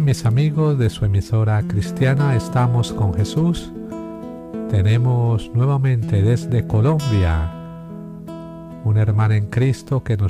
mis amigos de su emisora cristiana Estamos con Jesús. Tenemos nuevamente desde Colombia una hermana en Cristo que nos